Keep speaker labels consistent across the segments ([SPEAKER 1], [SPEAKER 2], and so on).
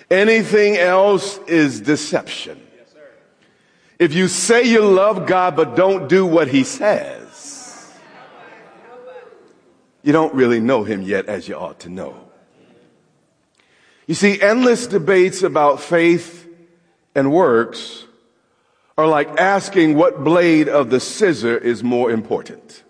[SPEAKER 1] Anything else is deception. If you say you love God but don't do what he says, you don't really know him yet as you ought to know. You see, endless debates about faith and works are like asking what blade of the scissor is more important.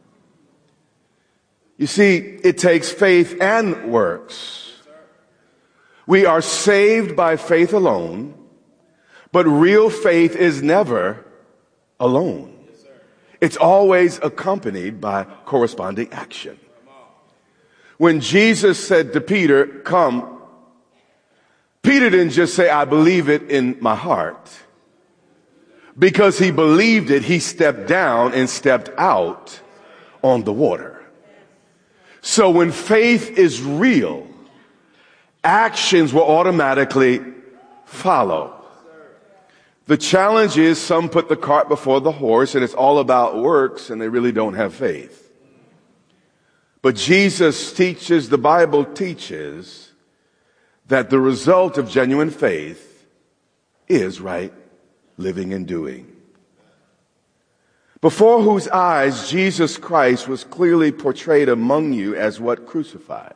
[SPEAKER 1] You see, it takes faith and works. We are saved by faith alone, but real faith is never alone. It's always accompanied by corresponding action. When Jesus said to Peter, "Come," Peter didn't just say, "I believe it in my heart." Because he believed it, he stepped down and stepped out on the water. So when faith is real, actions will automatically follow. The challenge is some put the cart before the horse and it's all about works and they really don't have faith. But Jesus teaches, the Bible teaches, that the result of genuine faith is right living and doing. Before whose eyes Jesus Christ was clearly portrayed among you as what? Crucified.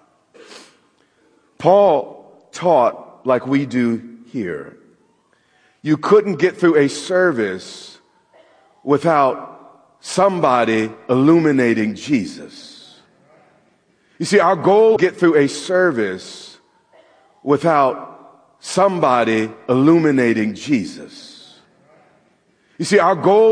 [SPEAKER 1] Paul taught like we do here. You couldn't get through a service without somebody illuminating Jesus. You see, our goal is to get through a service without somebody illuminating Jesus. You see, our goal